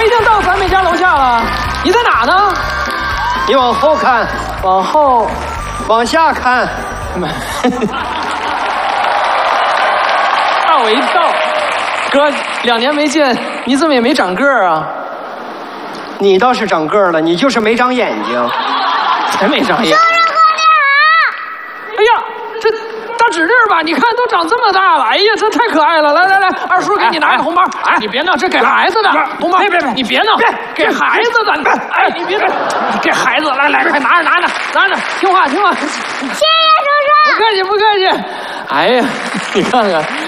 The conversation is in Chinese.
已经到咱们家楼下了，你在哪呢？ 你往后看， 往后， 往下看。 吓我一跳。哥，2年没见，你怎么也没长个儿啊？ 你倒是长个儿了，你就是没长眼睛。 才没长眼。 生日快乐！ 哎呀，这大指粒儿吧，你看都长这么大了，哎呀，这太可爱了！来，二叔给你拿个红包。哎，你别闹，这给孩子的红包。别，你别闹，给孩子的。哎，你别给孩子，来，快拿着，听话。 谢谢叔叔。 不客气。哎呀，你看看。